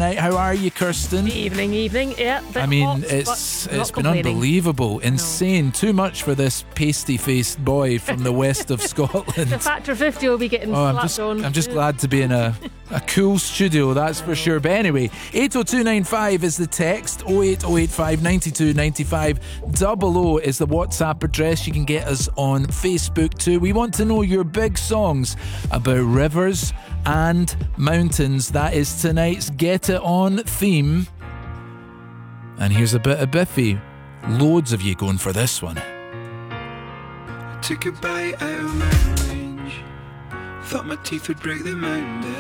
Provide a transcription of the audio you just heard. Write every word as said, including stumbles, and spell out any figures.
tonight. How are you, Kirsten? Evening, evening. Yeah, bit I mean, hot, it's but not it's been complaining. unbelievable, insane. No. Too much for this pasty-faced boy from the west of Scotland. The Factor fifty will be getting oh, I'm slapped just, on. I'm just glad to be in a, a cool studio, that's for sure. But anyway, eight oh two nine five is the text, oh eight oh eight five nine two nine five, double O is the WhatsApp address. You can get us on Facebook too. We want to know your big songs about rivers and mountains. That is tonight's Get It On theme. And here's a bit of Biffy. Loads of you going for this one. I took a bite out of mountain range. Thought my teeth would break the mountain